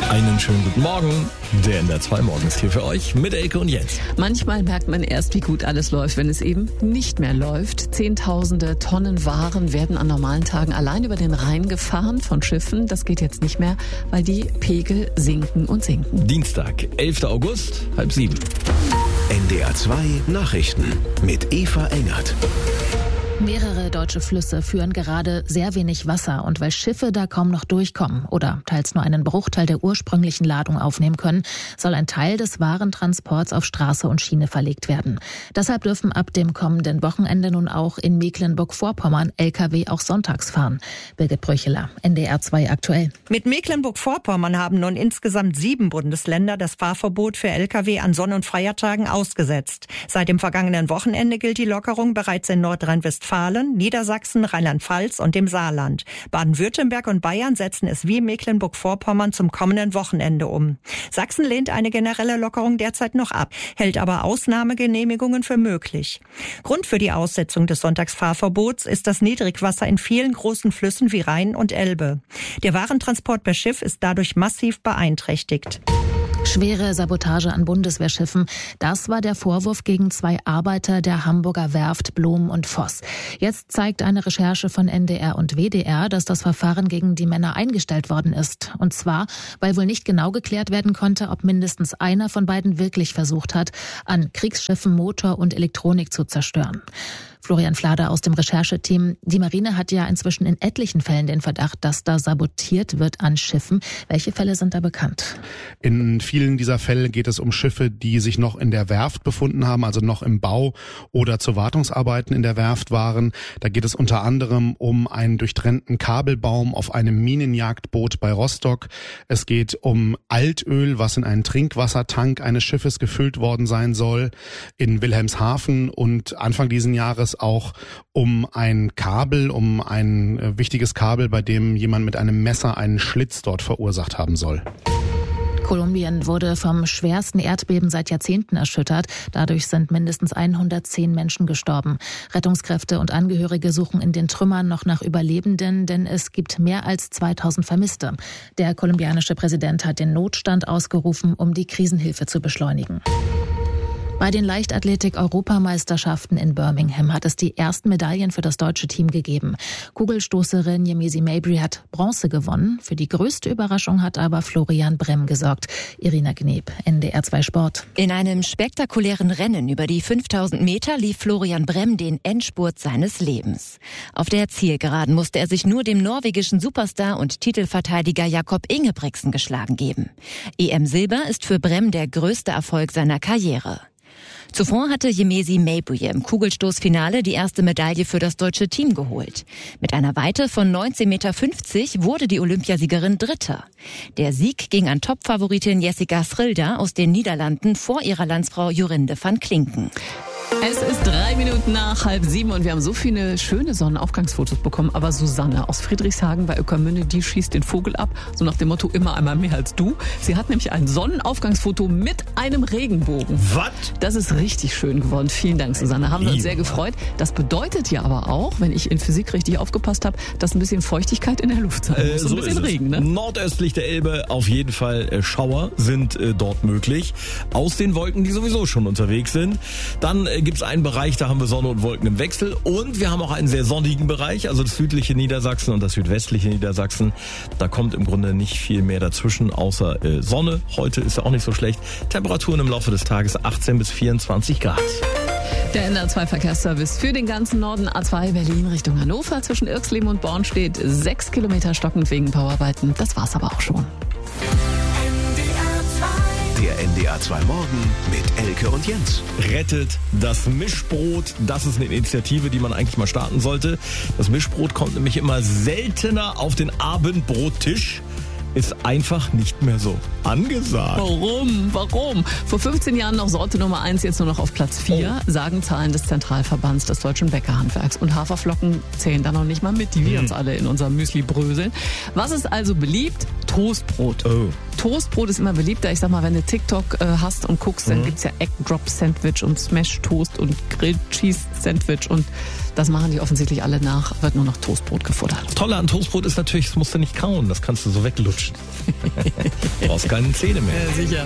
Einen schönen guten Morgen. Der NDR 2 Morgen ist hier für euch mit Elke und Jens. Manchmal merkt man erst, wie gut alles läuft, wenn es eben nicht mehr läuft. Zehntausende Tonnen Waren werden an normalen Tagen allein über den Rhein gefahren von Schiffen. Das geht jetzt nicht mehr, weil die Pegel sinken und sinken. Dienstag, 11. August, 6:30. NDR 2 Nachrichten mit Eva Engert. Mehrere deutsche Flüsse führen gerade sehr wenig Wasser und weil Schiffe da kaum noch durchkommen oder teils nur einen Bruchteil der ursprünglichen Ladung aufnehmen können, soll ein Teil des Warentransports auf Straße und Schiene verlegt werden. Deshalb dürfen ab dem kommenden Wochenende nun auch in Mecklenburg-Vorpommern Lkw auch sonntags fahren. Birgit Brücheler, NDR 2 aktuell. Mit Mecklenburg-Vorpommern haben nun insgesamt 7 Bundesländer das Fahrverbot für Lkw an Sonn- und Feiertagen ausgesetzt. Seit dem vergangenen Wochenende gilt die Lockerung bereits in Nordrhein-Westfalen, Niedersachsen, Rheinland-Pfalz und dem Saarland. Baden-Württemberg und Bayern setzen es wie Mecklenburg-Vorpommern zum kommenden Wochenende um. Sachsen lehnt eine generelle Lockerung derzeit noch ab, hält aber Ausnahmegenehmigungen für möglich. Grund für die Aussetzung des Sonntagsfahrverbots ist das Niedrigwasser in vielen großen Flüssen wie Rhein und Elbe. Der Warentransport per Schiff ist dadurch massiv beeinträchtigt. Schwere Sabotage an Bundeswehrschiffen. Das war der Vorwurf gegen 2 Arbeiter der Hamburger Werft Blom und Voss. Jetzt zeigt eine Recherche von NDR und WDR, dass das Verfahren gegen die Männer eingestellt worden ist. Und zwar, weil wohl nicht genau geklärt werden konnte, ob mindestens einer von beiden wirklich versucht hat, an Kriegsschiffen Motor und Elektronik zu zerstören. Florian Flader aus dem Rechercheteam. Die Marine hat ja inzwischen in etlichen Fällen den Verdacht, dass da sabotiert wird an Schiffen. Welche Fälle sind da bekannt? In vielen dieser Fälle geht es um Schiffe, die sich noch in der Werft befunden haben, also noch im Bau oder zu Wartungsarbeiten in der Werft waren. Da geht es unter anderem um einen durchtrennten Kabelbaum auf einem Minenjagdboot bei Rostock. Es geht um Altöl, was in einen Trinkwassertank eines Schiffes gefüllt worden sein soll in Wilhelmshaven, und Anfang diesen Jahres auch um ein Kabel, um ein wichtiges Kabel, bei dem jemand mit einem Messer einen Schlitz dort verursacht haben soll. Kolumbien wurde vom schwersten Erdbeben seit Jahrzehnten erschüttert. Dadurch sind mindestens 110 Menschen gestorben. Rettungskräfte und Angehörige suchen in den Trümmern noch nach Überlebenden, denn es gibt mehr als 2000 Vermisste. Der kolumbianische Präsident hat den Notstand ausgerufen, um die Krisenhilfe zu beschleunigen. Bei den Leichtathletik-Europameisterschaften in Birmingham hat es die ersten Medaillen für das deutsche Team gegeben. Kugelstoßerin Yemezi Mabry hat Bronze gewonnen. Für die größte Überraschung hat aber Florian Bremm gesorgt. Irina Gneb, NDR 2 Sport. In einem spektakulären Rennen über die 5000 Meter lief Florian Bremm den Endspurt seines Lebens. Auf der Zielgeraden musste er sich nur dem norwegischen Superstar und Titelverteidiger Jakob Ingebrigtsen geschlagen geben. EM-Silber ist für Bremm der größte Erfolg seiner Karriere. Zuvor hatte Yemezi Mabry im Kugelstoßfinale die erste Medaille für das deutsche Team geholt. Mit einer Weite von 19,50 Meter wurde die Olympiasiegerin Dritte. Der Sieg ging an Topfavoritin Jessica Schrilda aus den Niederlanden vor ihrer Landsfrau Jorinde van Klinken. Es ist 3 Minuten nach 6:30 und wir haben so viele schöne Sonnenaufgangsfotos bekommen. Aber Susanne aus Friedrichshagen bei Ueckermünde, die schießt den Vogel ab. So nach dem Motto, immer einmal mehr als du. Sie hat nämlich ein Sonnenaufgangsfoto mit einem Regenbogen. Was? Das ist richtig schön geworden. Vielen Dank, Susanne. Haben wir uns sehr gefreut. Das bedeutet ja aber auch, wenn ich in Physik richtig aufgepasst habe, dass ein bisschen Feuchtigkeit in der Luft sein muss. So ein bisschen ist Regen, ne? Nordöstlich der Elbe auf jeden Fall Schauer sind dort möglich. Aus den Wolken, die sowieso schon unterwegs sind. Dann gibt's einen Bereich, da haben wir Sonne und Wolken im Wechsel. Und wir haben auch einen sehr sonnigen Bereich, also das südliche Niedersachsen und das südwestliche Niedersachsen. Da kommt im Grunde nicht viel mehr dazwischen, außer Sonne. Heute ist ja auch nicht so schlecht. Temperaturen im Laufe des Tages 18 bis 24 Grad. Der NDR 2 Verkehrsservice für den ganzen Norden. A2 Berlin Richtung Hannover. Zwischen Irxleben und Born steht 6 Kilometer stockend wegen Bauarbeiten. Das war's aber auch schon. Der NDR 2 Morgen mit Elke und Jens. Rettet das Mischbrot. Das ist eine Initiative, die man eigentlich mal starten sollte. Das Mischbrot kommt nämlich immer seltener auf den Abendbrottisch. Ist einfach nicht mehr so angesagt. Warum? Vor 15 Jahren noch Sorte Nummer 1, jetzt nur noch auf Platz 4, sagen Zahlen des Zentralverbands des deutschen Bäckerhandwerks. Und Haferflocken zählen da noch nicht mal mit, die wir uns alle in unserem Müsli bröseln. Was ist also beliebt? Toastbrot. Oh. Toastbrot ist immer beliebter. Ich sag mal, wenn du TikTok hast und guckst, dann gibt's ja Egg Drop Sandwich und Smash Toast und Grilled Cheese Sandwich und das machen die offensichtlich alle nach, wird nur noch Toastbrot gefuttert. Das Tolle an Toastbrot ist natürlich, das musst du nicht kauen, das kannst du so weglutschen. brauchst keine Zähne mehr. Ja, sicher.